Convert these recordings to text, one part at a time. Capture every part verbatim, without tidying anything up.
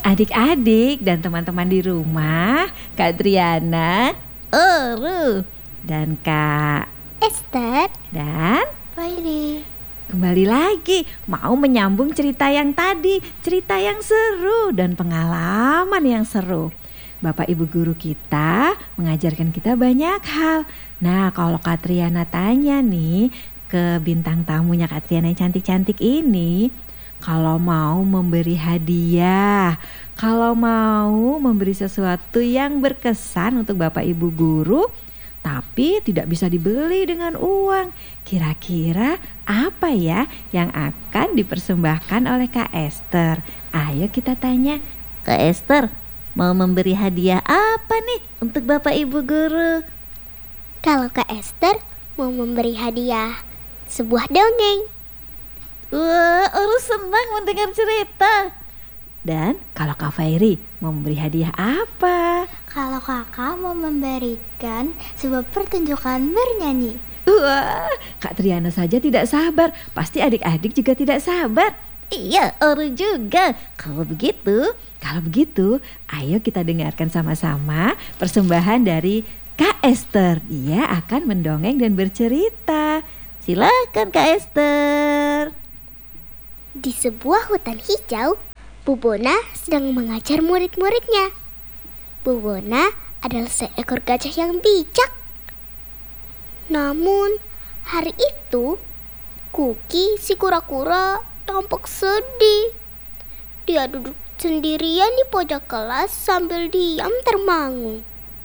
Adik-adik dan teman-teman di rumah, Kak Triana, Oru, dan Kak Esther dan Fairi. Kembali lagi mau menyambung cerita yang tadi, cerita yang seru dan pengalaman yang seru. Bapak Ibu guru kita mengajarkan kita banyak hal. Nah, kalau Kak Triana tanya nih ke bintang tamunya Kak Triana yang cantik-cantik ini, kalau mau memberi hadiah, kalau mau memberi sesuatu yang berkesan untuk Bapak Ibu guru, tapi tidak bisa dibeli dengan uang, kira-kira apa ya yang akan dipersembahkan oleh Kak Esther? Ayo kita tanya. Kak Esther, mau memberi hadiah apa nih untuk Bapak Ibu guru? Kalau Kak Esther mau memberi hadiah sebuah dongeng. Wah, Oru senang mendengar cerita. Dan kalau Kak Fairi mau memberi hadiah apa? Kalau kakak mau memberikan sebuah pertunjukan bernyanyi. Wah, Kak Triana saja tidak sabar. Pasti adik-adik juga tidak sabar. Iya, Oru juga. Kalau begitu, kalau begitu, ayo kita dengarkan sama-sama persembahan dari Kak Esther. Dia akan mendongeng dan bercerita. Silakan Kak Esther. Di sebuah hutan hijau, Bu Bona sedang mengajar murid-muridnya. Bu Bona adalah seekor gajah yang bijak. Namun, hari itu, Kuki si kura-kura tampak sedih. Dia duduk sendirian di pojok kelas sambil diam termangu.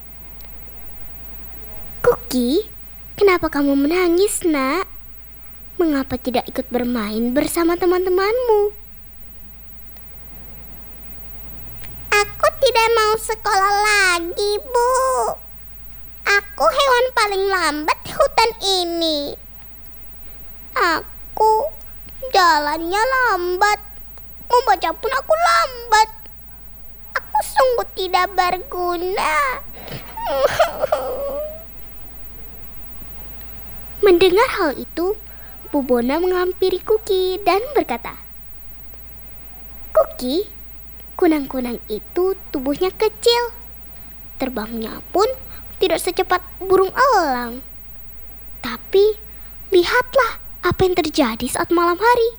Kuki, kenapa kamu menangis, nak? Mengapa tidak ikut bermain bersama teman-temanmu? Aku tidak mau sekolah lagi, Bu. Aku hewan paling lambat di hutan ini. Aku jalannya lambat. Membaca pun aku lambat. Aku sungguh tidak berguna. Mendengar hal itu, Bu Bona menghampiri Kuki dan berkata, Kuki, kunang-kunang itu tubuhnya kecil. Terbangnya pun tidak secepat burung elang. Tapi lihatlah apa yang terjadi saat malam hari.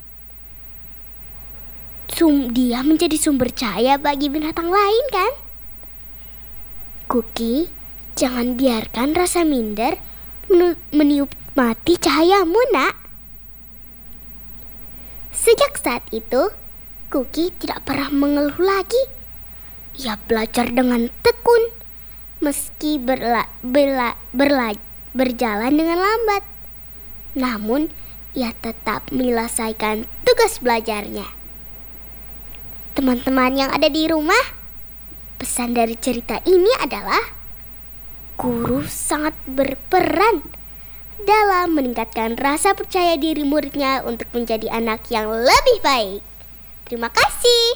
Sum, dia menjadi sumber cahaya bagi binatang lain, kan? Kuki, jangan biarkan rasa minder meniupmati cahayamu, nak. Sejak saat itu, Kuki tidak pernah mengeluh lagi. Ia belajar dengan tekun, meski berla, berla, berla, berjalan dengan lambat. Namun, ia tetap menyelesaikan tugas belajarnya. Teman-teman yang ada di rumah, pesan dari cerita ini adalah guru sangat berperan dalam meningkatkan rasa percaya diri muridnya untuk menjadi anak yang lebih baik. Terima kasih.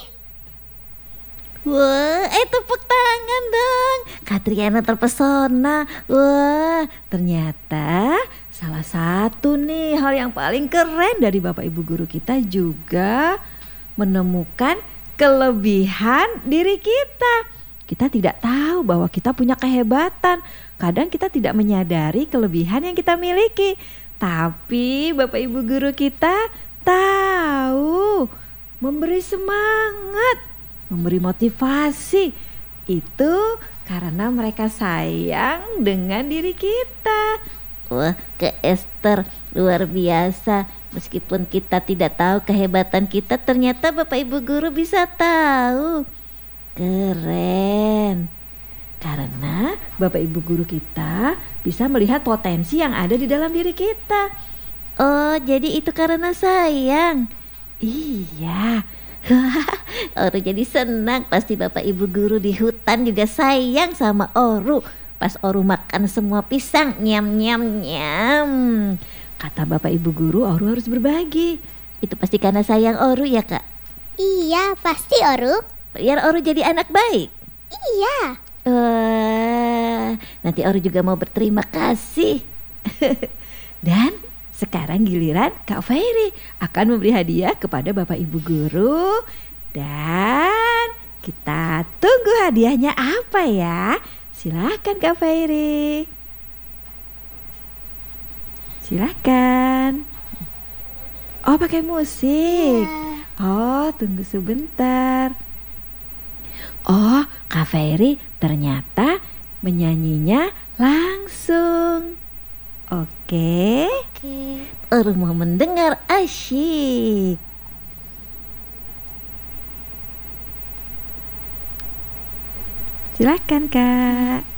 Wah, eh tepuk tangan dong. Kak Triana terpesona. Wah, ternyata salah satu nih hal yang paling keren dari Bapak Ibu guru kita juga menemukan kelebihan diri kita. Kita tidak tahu bahwa kita punya kehebatan. Kadang kita tidak menyadari kelebihan yang kita miliki. Tapi Bapak Ibu guru kita tahu memberi semangat, memberi motivasi. Itu karena mereka sayang dengan diri kita. Wah, Kak Esther luar biasa. Meskipun kita tidak tahu kehebatan kita, ternyata Bapak Ibu guru bisa tahu. Keren. Karena Bapak Ibu guru kita bisa melihat potensi yang ada di dalam diri kita. Oh, jadi itu karena sayang. Iya. Oru jadi senang. Pasti Bapak Ibu guru di hutan juga sayang sama Oru. Pas Oru makan semua pisang, nyam nyam nyam. Kata Bapak Ibu guru, Oru harus berbagi. Itu pasti karena sayang Oru ya, Kak? Iya, pasti, Oru. Biar Oru jadi anak baik. Iya. Wah, nanti Oru juga mau berterima kasih. Dan sekarang giliran Kak Fairi akan memberi hadiah kepada Bapak Ibu guru dan Kita tunggu hadiahnya apa ya? Silakan Kak Fairy. Silakan. Oh, pakai musik. Ya. Oh, tunggu sebentar. Oh, Kak Fairy ternyata menyanyinya langsung. Oke. Oke. Baru mau mendengar asyik. Silakan Kak.